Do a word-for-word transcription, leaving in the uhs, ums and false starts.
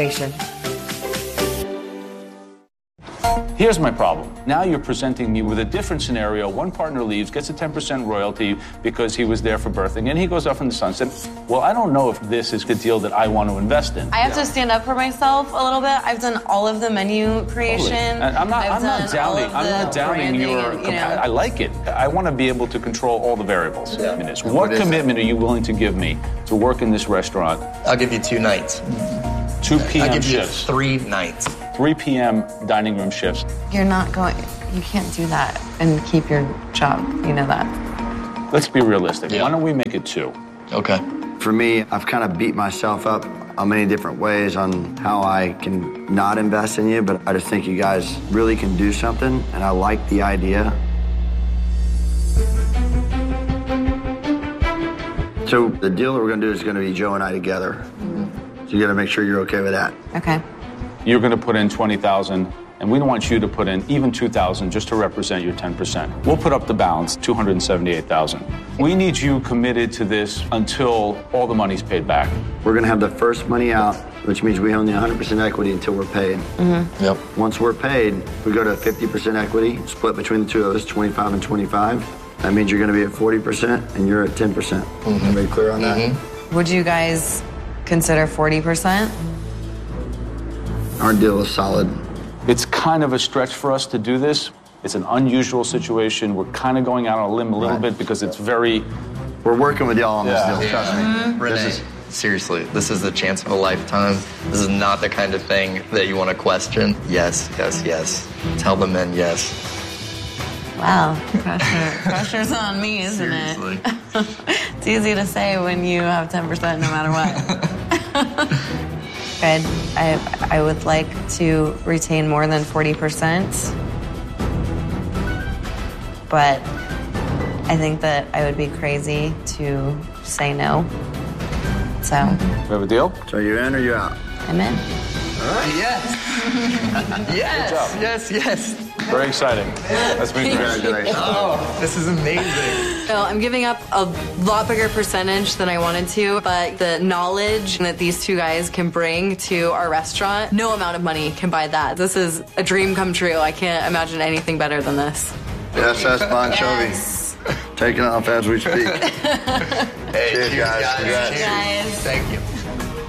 Foundation. Here's my problem. Now you're presenting me with a different scenario. One partner leaves, gets a ten percent royalty because he was there for birthing, and he goes off in the sunset. Well, I don't know if this is a deal that I want to invest in. I have yeah. to stand up for myself a little bit. I've done all of the menu creation. Totally. I'm not, I'm not doubting, I'm not doubting your, and, you know, I like it. I want to be able to control all the variables yeah. in this. What, what commitment it? are you willing to give me to work in this restaurant? I'll give you two nights. two p.m. I'll give shifts. you three nights. three p.m. dining room shifts. You're not going, you can't do that and keep your job. You know that. Let's be realistic. Yeah. Why don't we make it two? Okay. For me, I've kind of beat myself up on many different ways on how I can not invest in you, but I just think you guys really can do something, and I like the idea. So the deal that we're gonna do is gonna be Joe and I together. Mm-hmm. So you gotta make sure you're okay with that. Okay. You're going to put in twenty thousand dollars, and we don't want you to put in even two thousand dollars just to represent your ten percent. We'll put up the balance, two hundred seventy-eight thousand dollars. We need you committed to this until all the money's paid back. We're going to have the first money out, which means we own the one hundred percent equity until we're paid. Mm-hmm. Yep. Once we're paid, we go to fifty percent equity, split between the two of us, twenty-five and twenty-five. That means you're going to be at forty percent, and you're at ten percent. Mm-hmm. Everybody clear on that? Mm-hmm. Would you guys consider forty percent? Our deal is solid. It's kind of a stretch for us to do this. It's an unusual situation. We're kind of going out on a limb a little right. bit because it's very... We're working with y'all on yeah. this deal, trust mm-hmm. me. Renee, this is... seriously, this is the chance of a lifetime. This is not the kind of thing that you want to question. Yes, yes, yes. Tell the men yes. Wow, pressure. Pressure's on me, isn't seriously. it? It's easy to say when you have ten percent no matter what. Good. I, I would like to retain more than forty percent, but I think that I would be crazy to say no. So. We have a deal? So you in or you out? I'm in. All right. Yes. yes. Yes, yes. Very exciting. That's been Congratulations. Oh, this is amazing. So I'm giving up a lot bigger percentage than I wanted to, but the knowledge that these two guys can bring to our restaurant, no amount of money can buy that. This is a dream come true. I can't imagine anything better than this. Yes, that's Bon Jovi. Yes. Taking off as we speak. Hey, cheers, cheers, guys. guys. Congrats. Guys. Thank you.